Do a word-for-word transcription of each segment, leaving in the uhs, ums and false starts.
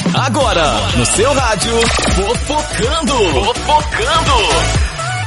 Agora, no seu rádio, Fofocando. Fofocando.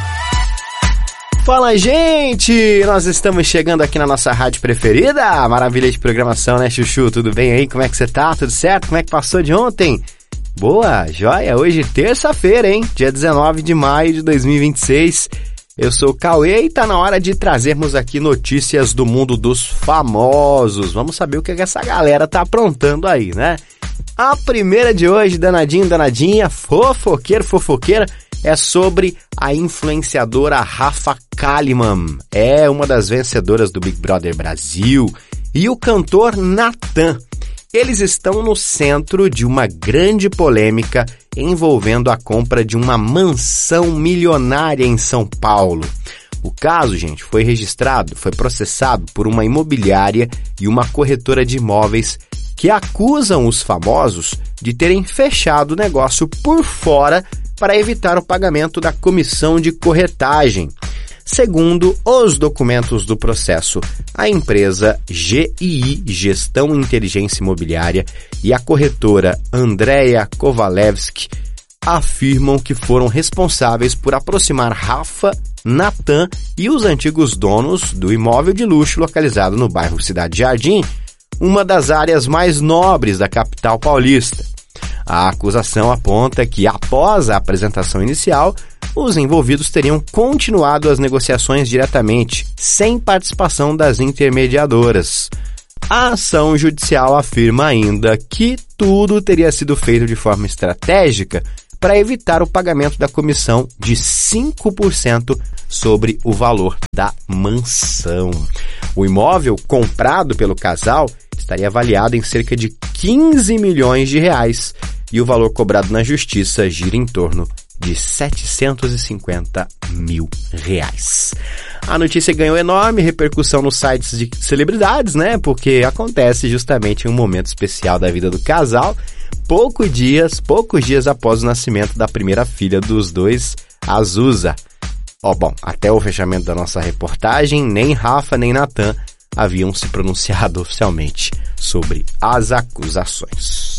Fala, gente! Nós estamos chegando aqui na nossa rádio preferida. Maravilha de programação, né, Chuchu? Tudo bem aí? Como é que você tá? Tudo certo? Como é que passou de ontem? Boa, joia! Hoje terça-feira, hein? Dia dezenove de maio de dois mil e vinte e seis. Eu sou o Cauê e tá na hora de trazermos aqui notícias do mundo dos famosos. Vamos saber o que essa galera tá aprontando aí, né? A primeira de hoje, danadinho, danadinha, fofoqueiro, fofoqueira, é sobre a influenciadora Rafa Kalimann. É uma das vencedoras do Big Brother Brasil. E o cantor Natan. Eles estão no centro de uma grande polêmica envolvendo a compra de uma mansão milionária em São Paulo. O caso, gente, foi registrado, foi processado por uma imobiliária e uma corretora de imóveis que acusam os famosos de terem fechado o negócio por fora para evitar o pagamento da comissão de corretagem. Segundo os documentos do processo, a empresa G I I, Gestão Inteligência Imobiliária, e a corretora Andrea Kovalevski afirmam que foram responsáveis por aproximar Rafa, Natan e os antigos donos do imóvel de luxo localizado no bairro Cidade Jardim, uma das áreas mais nobres da capital paulista. A acusação aponta que, após a apresentação inicial, os envolvidos teriam continuado as negociações diretamente, sem participação das intermediadoras. A ação judicial afirma ainda que tudo teria sido feito de forma estratégica para evitar o pagamento da comissão de cinco por cento sobre o valor da mansão. O imóvel comprado pelo casal estaria avaliado em cerca de quinze milhões de reais e o valor cobrado na justiça gira em torno de setecentos e cinquenta mil reais. A notícia ganhou enorme repercussão nos sites de celebridades, né? Porque acontece justamente em um momento especial da vida do casal, poucos dias, poucos dias após o nascimento da primeira filha dos dois, Azusa. Ó, oh, bom, até o fechamento da nossa reportagem, nem Rafa nem Natan haviam se pronunciado oficialmente sobre as acusações.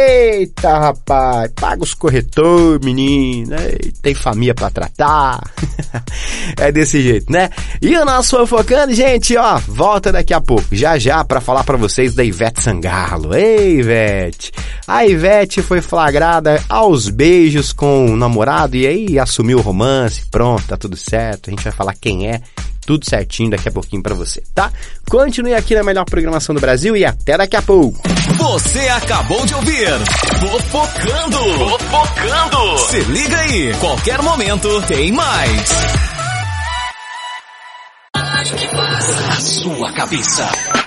Eita, rapaz, paga os corretores, menino, tem família pra tratar. É desse jeito, né? E o nosso Fofocando, gente, ó, volta daqui a pouco, já já, pra falar pra vocês da Ivete Sangalo. Ei, Ivete! A Ivete foi flagrada aos beijos com o namorado e aí assumiu o romance, pronto, tá tudo certo, a gente vai falar quem é, tudo certinho daqui a pouquinho pra você, tá? Continue aqui na melhor programação do Brasil e até daqui a pouco. Você acabou de ouvir Fofocando. Fofocando. Se liga aí, qualquer momento tem mais. A sua cabeça.